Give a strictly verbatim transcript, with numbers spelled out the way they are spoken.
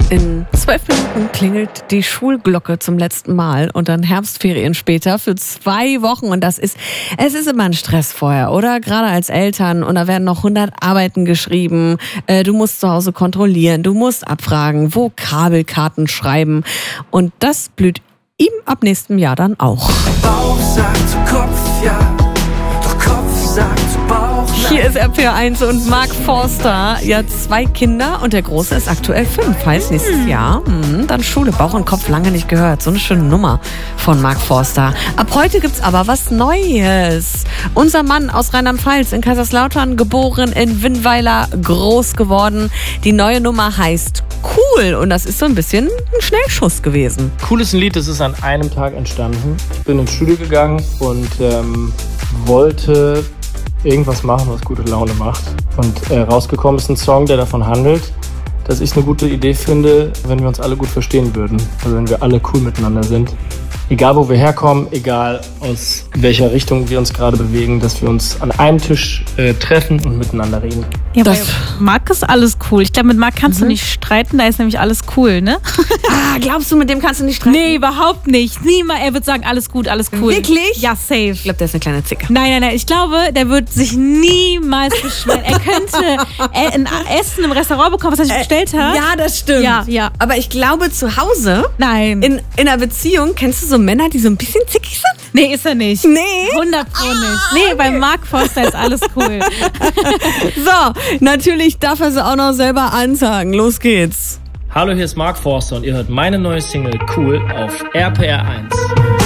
In zwölf Minuten klingelt die Schulglocke zum letzten Mal und dann Herbstferien später für zwei Wochen. Und das ist, es ist immer ein Stress vorher, oder? Gerade als Eltern. Und da werden noch hundert Arbeiten geschrieben. Äh, du musst zu Hause kontrollieren, du musst abfragen, Vokabelkarten schreiben. Und das blüht ihm ab nächstem Jahr dann auch. Bauch sagt zu Kopf, ja. Doch Kopf sagt zu Bauch. Hier ist R P R eins und Mark Forster. Ja, zwei Kinder und der Große ist aktuell fünf. Heißt nächstes Jahr. Hm, dann Schule, Bauch und Kopf lange nicht gehört. So eine schöne Nummer von Mark Forster. Ab heute gibt's aber was Neues. Unser Mann aus Rheinland-Pfalz in Kaiserslautern, geboren in Winnweiler, groß geworden. Die neue Nummer heißt Cool und das ist so ein bisschen ein Schnellschuss gewesen. Cool ist ein Lied, das ist an einem Tag entstanden. Ich bin ins Studio gegangen und ähm, wollte irgendwas machen, was gute Laune macht. Und äh, rausgekommen ist ein Song, der davon handelt, dass ich eine gute Idee finde, wenn wir uns alle gut verstehen würden. Also wenn wir alle cool miteinander sind. Egal, wo wir herkommen, egal aus welcher Richtung wir uns gerade bewegen, dass wir uns an einem Tisch äh, treffen und miteinander reden. Ja, das Marc ist alles cool. Ich glaube, mit Marc kannst mhm. du nicht streiten, da ist nämlich alles cool, ne? Ah, glaubst du, mit dem kannst du nicht streiten? Nee, überhaupt nicht. Niemals. Er wird sagen, alles gut, alles cool. Wirklich? Ja, safe. Ich glaube, der ist eine kleine Zicke. Nein, nein, nein. Ich glaube, der wird sich niemals beschweren. Er könnte ein Essen im Restaurant bekommen, was er sich äh, bestellt hat. Ja, das stimmt. Ja, ja. Aber ich glaube, zu Hause, nein. In, in einer Beziehung, kennst du so Männer, die so ein bisschen zickig sind? Nee, ist er nicht. Nee? hundert Pro nicht. Nee, bei Mark Forster ist alles cool. So, natürlich darf er sie auch noch selber ansagen. Los geht's. Hallo, hier ist Mark Forster und ihr hört meine neue Single Cool auf R P R eins.